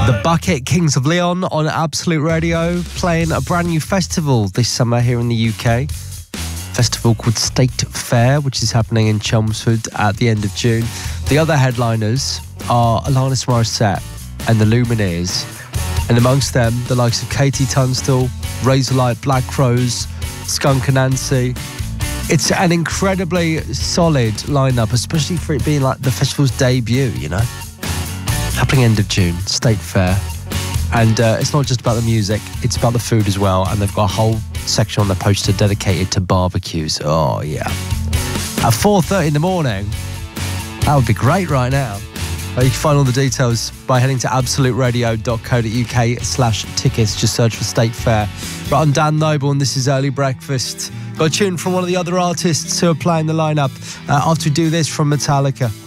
The Bucket Kings of Leon on Absolute Radio, playing a brand new festival this summer here in the UK. Festival called State Fair, which is happening in Chelmsford at the end of June. The other headliners are Alanis Morissette and the Lumineers, and amongst them the likes of Katie Tunstall, Razorlight, Black Crows, Skunk Anansi. It's an incredibly solid lineup, especially for it being like the festival's debut, you know. Happening end of June, State Fair. And it's not just about the music, it's about the food as well. And they've got a whole section on the poster dedicated to barbecues. Oh, yeah. At 4:30 in the morning, that would be great right now. You can find all the details by heading to absoluteradio.co.uk/tickets. Just search for State Fair. Right, I'm Dan Noble and this is Early Breakfast. Got a tune from one of the other artists who are playing the lineup after we do this from Metallica.